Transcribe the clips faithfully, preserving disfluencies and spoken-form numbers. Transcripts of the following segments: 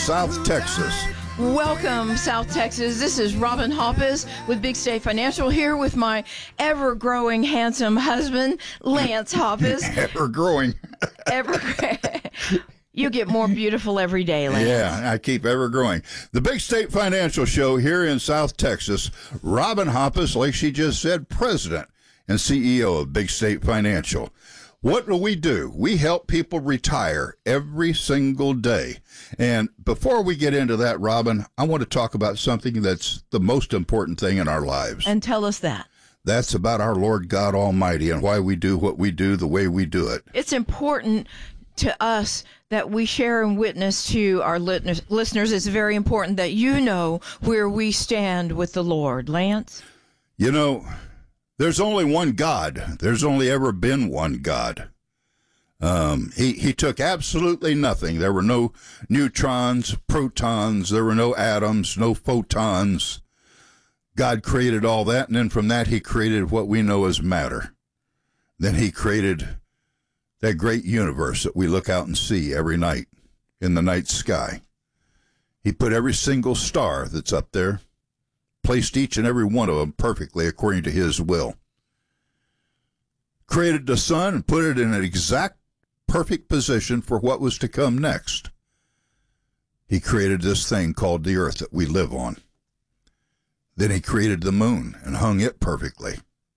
South Texas. Welcome, South Texas. This is Robin Hoppus with Big State Financial here with my ever-growing, handsome husband, Lance Hoppus. Ever-growing. Ever You get more beautiful every day, Lance. Yeah, I keep ever-growing. The Big State Financial Show here in South Texas. Robin Hoppus, like she just said, president and C E O of Big State Financial. What do we do? We help people retire every single day. And before we get into that, Robin, I want to talk about something that's the most important thing in our lives. And tell us that. That's about our Lord God Almighty and why we do what we do the way we do it. It's important to us that we share and witness to our listeners. It's very important that you know where we stand with the Lord. Lance? You know, there's only one God. There's only ever been one God. Um, he, he took absolutely nothing. There were no neutrons, protons. There were no atoms, no photons. God created all that, and then from that he created what we know as matter. Then he created that great universe that we look out and see every night in the night sky. He put every single star that's up there, placed each and every one of them perfectly according to his will. Created the sun and put it in an exact perfect position for what was to come next. He created this thing called the earth that we live on. Then he created the moon and hung it perfectly,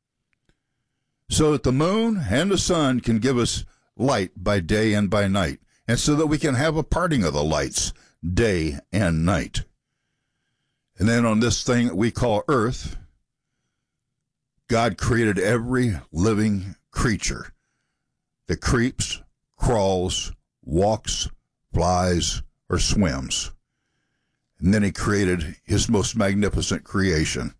so that the moon and the sun can give us light by day and by night, and so that we can have a parting of the lights day and night. And then on this thing that we call earth, God created every living creature that creeps, crawls, walks, flies, or swims. And then he created his most magnificent creation,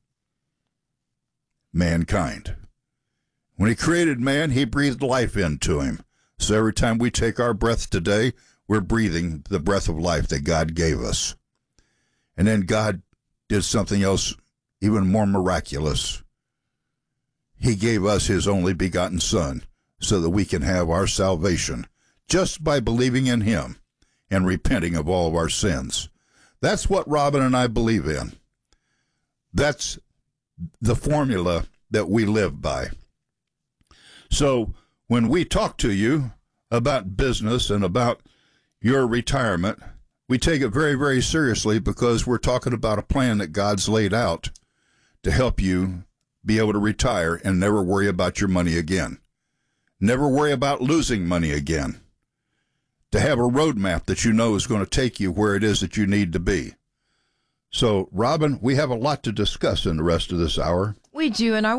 mankind. When he created man, he breathed life into him. So every time we take our breath today, we're breathing the breath of life that God gave us. And then God did something else even more miraculous. He gave us his only begotten Son so that we can have our salvation just by believing in him and repenting of all of our sins. That's what Robin and I believe in. That's the formula that we live by. So when we talk to you about business and about your retirement, we take it very, very seriously because we're talking about a plan that God's laid out to help you be able to retire and never worry about your money again. Never worry about losing money again. To have a roadmap that you know is going to take you where it is that you need to be. So, Robin, we have a lot to discuss in the rest of this hour. We do, and I